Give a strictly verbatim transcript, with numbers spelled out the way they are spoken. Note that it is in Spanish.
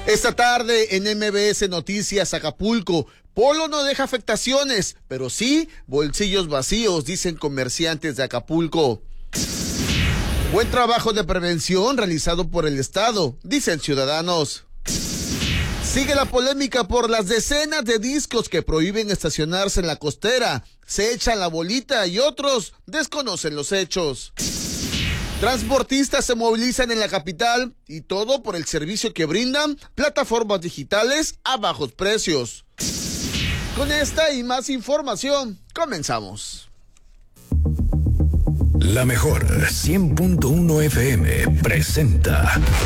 Esta tarde en M B S Noticias Acapulco, Polo no deja afectaciones, pero sí bolsillos vacíos, dicen comerciantes de Acapulco. Buen trabajo de prevención realizado por el Estado, dicen ciudadanos. Sigue la polémica por las decenas de discos que prohíben estacionarse en la costera. Se echan la bolita y otros desconocen los hechos. Transportistas se movilizan en la capital y todo por el servicio que brindan plataformas digitales a bajos precios. Con esta y más información, comenzamos. La mejor cien punto uno F M presenta